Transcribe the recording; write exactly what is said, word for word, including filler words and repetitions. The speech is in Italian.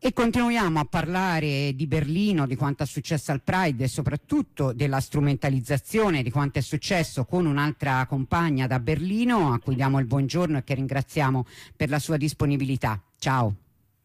E continuiamo a parlare di Berlino, di quanto è successo al Pride e soprattutto della strumentalizzazione di quanto è successo con un'altra compagna da Berlino, a cui diamo il buongiorno e che ringraziamo per la sua disponibilità. Ciao.